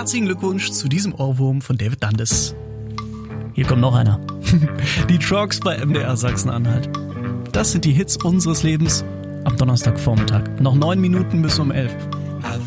herzlichen Glückwunsch zu diesem Ohrwurm von David Dundes. Hier kommt noch einer. Die Trucks bei MDR Sachsen-Anhalt. Das sind die Hits unseres Lebens am Donnerstagvormittag. Noch 9 Minuten bis um 11.